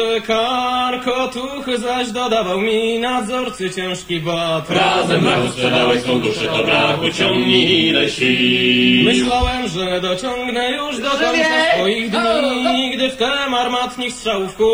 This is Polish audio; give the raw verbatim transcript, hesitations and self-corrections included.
Karkotuchy zaś dodawał mi nadzorcy ciężki bat. Razem brachu sprzedałeś fundusze, to brachu ciągnij ile sił. Myślałem, że dociągnę już do końca swoich dni, gdy wtem armatnich strzałów